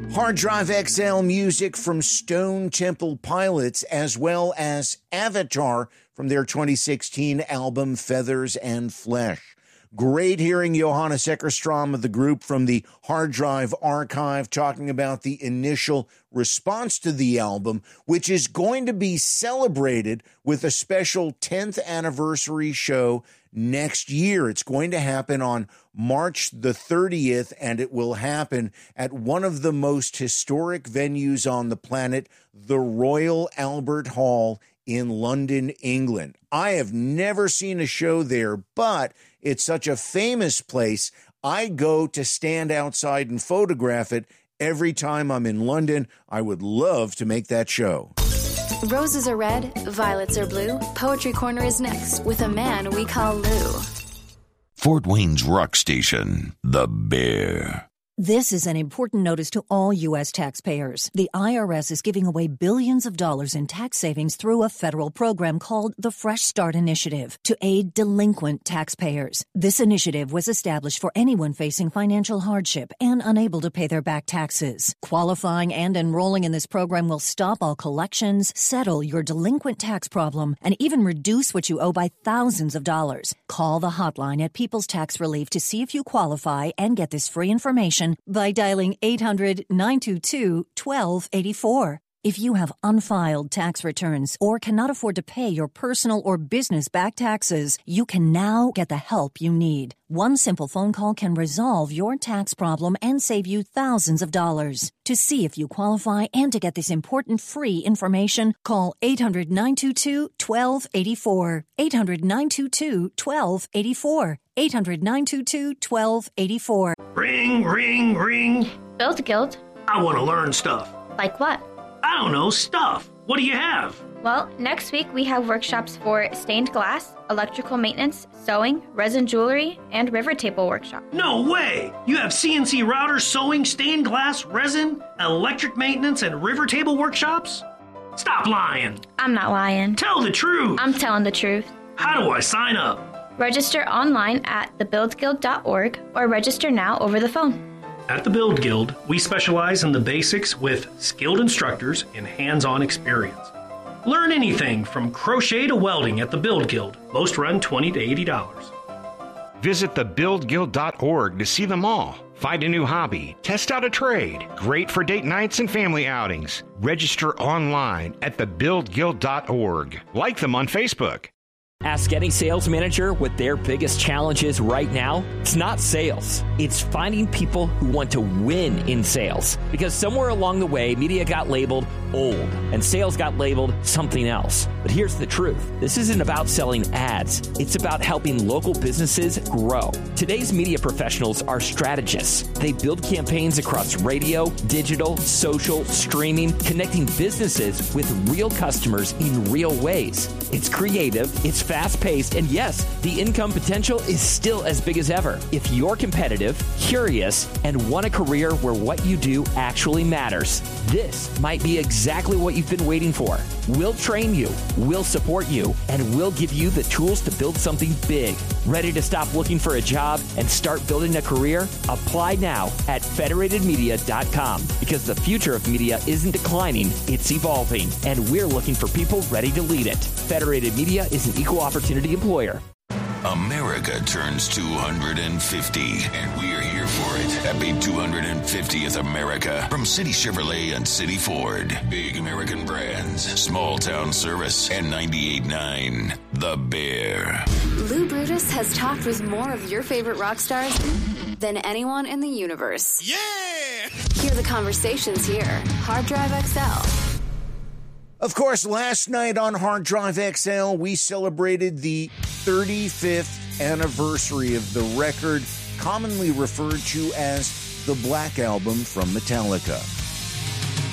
Hard Drive XL music from Stone Temple Pilots, as well as Avatar from their 2016 album Feathers and Flesh. Great hearing Johannes Eckerstrom of the group from the Hard Drive Archive talking about the initial response to the album, which is going to be celebrated with a special 10th anniversary show next year. It's going to happen on March the 30th, and it will happen at one of the most historic venues on the planet, the Royal Albert Hall in London, England. I have never seen a show there, but it's such a famous place. I go to stand outside and photograph it every time I'm in London. I would love to make that show. Roses are red, violets are blue. Poetry Corner is next with a man we call Lou. Fort Wayne's rock station, The Bear. This is an important notice to all U.S. taxpayers. The IRS is giving away billions of dollars in tax savings through a federal program called the Fresh Start Initiative to aid delinquent taxpayers. This initiative was established for anyone facing financial hardship and unable to pay their back taxes. Qualifying and enrolling in this program will stop all collections, settle your delinquent tax problem, and even reduce what you owe by thousands of dollars. Call the hotline at People's Tax Relief to see if you qualify and get this free information by dialing 800-922-1284. If you have unfiled tax returns or cannot afford to pay your personal or business back taxes, you can now get the help you need. One simple phone call can resolve your tax problem and save you thousands of dollars. To see if you qualify and to get this important free information, call 800-922-1284. 800-922-1284. 800-922-1284. Ring, ring, ring. Build Guild. I want to learn stuff. Like what? I don't know, stuff. What do you have? Well, next week we have workshops for stained glass, electrical maintenance, sewing, resin jewelry, and river table workshop. No way! You have CNC routers, sewing, stained glass, resin, electric maintenance, and river table workshops? Stop lying. I'm not lying. Tell the truth. I'm telling the truth. How do I sign up? Register online at thebuildguild.org or register now over the phone. At the Build Guild, we specialize in the basics with skilled instructors and hands-on experience. Learn anything from crochet to welding at the Build Guild. Most run $20 to $80. Visit thebuildguild.org to see them all. Find a new hobby, test out a trade. Great for date nights and family outings. Register online at thebuildguild.org. Like them on Facebook. Ask any sales manager what their biggest challenge is right now. It's not sales. It's finding people who want to win in sales. Because somewhere along the way, media got labeled old and sales got labeled something else. But here's the truth. This isn't about selling ads. It's about helping local businesses grow. Today's media professionals are strategists. They build campaigns across radio, digital, social, streaming, connecting businesses with real customers in real ways. It's creative, it's fast-paced, and yes, the income potential is still as big as ever. If you're competitive, curious, and want a career where what you do actually matters, this might be exactly what you've been waiting for. We'll train you, we'll support you, and we'll give you the tools to build something big. Ready to stop looking for a job and start building a career? Apply now at federatedmedia.com, because the future of media isn't declining, it's evolving, and we're looking for people ready to lead it. Federated Media is an equal opportunity employer. America turns 250, and we are here for it. Happy 250th America from City Chevrolet and City Ford. Big American brands, small town service, and 98.9 The Bear. Lou Brutus has talked with more of your favorite rock stars than anyone in the universe. Yeah! Hear the conversations here. Hard Drive XL. Of course, last night on Hard Drive XL, we celebrated the 35th anniversary of the record commonly referred to as the Black Album from Metallica.